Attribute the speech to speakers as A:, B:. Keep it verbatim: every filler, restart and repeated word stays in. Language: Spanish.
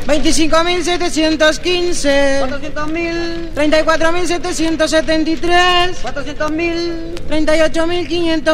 A: veinticinco mil setecientos quince.
B: cuatrocientos mil.
A: treinta y cuatro mil setecientos setenta y tres.
B: cuatrocientos mil.
A: treinta y ocho mil quinientos